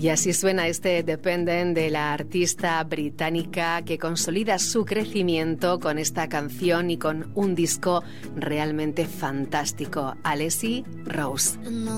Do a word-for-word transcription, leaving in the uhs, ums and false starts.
Y así suena este Dependent de la artista británica que consolida su crecimiento con esta canción y con un disco realmente fantástico, Alessi Rose.